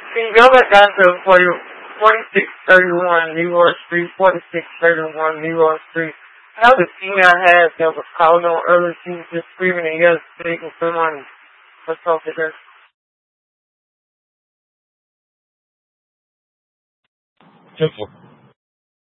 Can you go back down to 4631 New York Street, 4631 New York Street. How the female had that was called on earlier, she was just screaming and yelling, begging for money. What's up with her? Simple.